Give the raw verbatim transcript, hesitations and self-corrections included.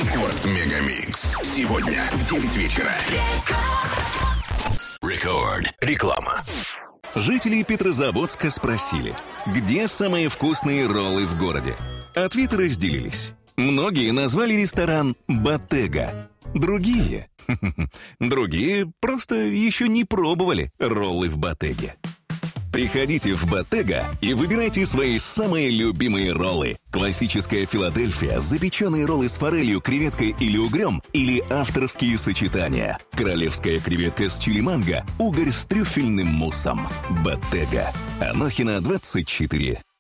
Рекорд Мегамикс. Сегодня в девять вечера. Рекорд. Реклама. Жители Петрозаводска спросили, где самые вкусные роллы в городе. Ответы разделились. Многие назвали ресторан «Боттега». Другие... Другие просто еще не пробовали роллы в «Боттеге». Приходите в «Боттега» и выбирайте свои самые любимые роллы. Классическая Филадельфия, запеченные роллы с форелью, креветкой или угрем, или авторские сочетания. Королевская креветка с чили-манго, угорь с трюфельным муссом. «Боттега». Анохина, двадцать четыре.